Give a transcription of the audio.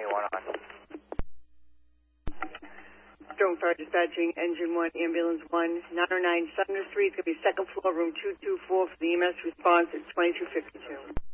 1 on. Stone Fire Dispatching, Engine 1, Ambulance 1, 909 Sumner Street. It's going to be second floor, room 224 for the EMS response at 2252.